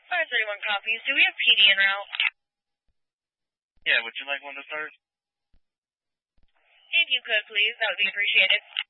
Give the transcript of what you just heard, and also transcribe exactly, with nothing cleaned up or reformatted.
five thirty-one copies. Do we have P D en route? Yeah, would you like one to start? If you could, please, that would be appreciated.